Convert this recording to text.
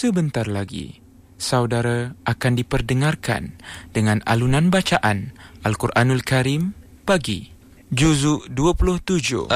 Sebentar lagi, saudara akan diperdengarkan dengan alunan bacaan Al-Quranul Karim pagi, Juzuk 27.